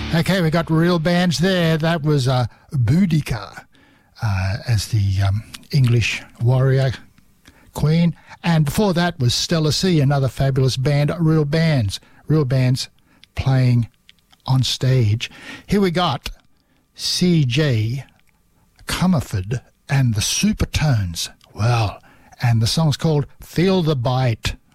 Okay, we got real bands there. That was Boudica as the English warrior queen. And before that was Stella C, another fabulous band, Real Bands playing on stage. Here we got C.J. Comerford and the Supertones. Well, and the song's called Feel the Bite.